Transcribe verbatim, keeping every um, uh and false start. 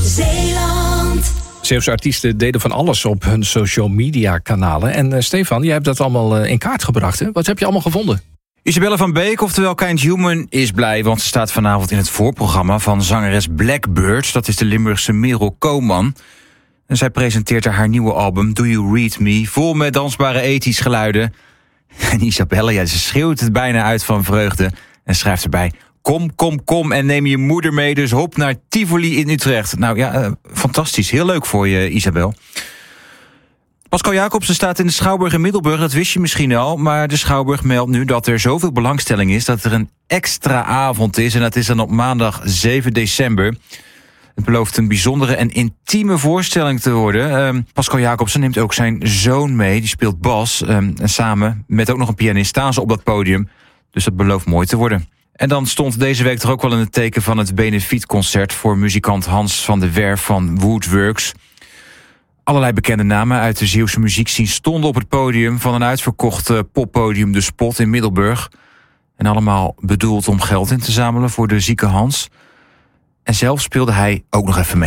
Zeeland. Zeeuwse artiesten deden van alles op hun social media kanalen. En uh, Stefan, jij hebt dat allemaal uh, in kaart gebracht. Hè? Wat heb je allemaal gevonden? Isabelle van Beek, oftewel Kind Human, is blij, want ze staat vanavond in het voorprogramma van zangeres Blackbird. Dat is de Limburgse Merel Koopman. En zij presenteert er haar nieuwe album Do You Read Me, vol met dansbare ethisch geluiden. En Isabelle, ja, ze schreeuwt het bijna uit van vreugde en schrijft erbij: Kom, kom, kom en neem je moeder mee, dus hop naar Tivoli in Utrecht. Nou ja, uh, fantastisch. Heel leuk voor je, Isabel. Pascal Jacobsen staat in de Schouwburg in Middelburg, dat wist je misschien al. Maar de Schouwburg meldt nu dat er zoveel belangstelling is dat er een extra avond is. En dat is dan op maandag zeven december. Het belooft een bijzondere en intieme voorstelling te worden. Uh, Pascal Jacobsen neemt ook zijn zoon mee, die speelt bas. Uh, en samen met ook nog een pianist staan ze op dat podium. Dus dat belooft mooi te worden. En dan stond deze week toch ook wel in het teken van het benefietconcert voor muzikant Hans van der Werf van Woodworks. Allerlei bekende namen uit de Zeeuwse muziekscene stonden op het podium van een uitverkocht poppodium De Spot in Middelburg. En allemaal bedoeld om geld in te zamelen voor de zieke Hans. En zelf speelde hij ook nog even mee.